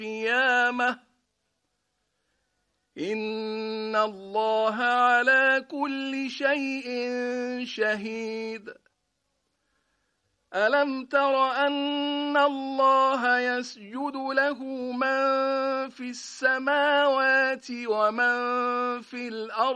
القيامة إن الله على كل شيء شهيد ألم تر أن الله يسجد له من في السماوات ومن في الأرض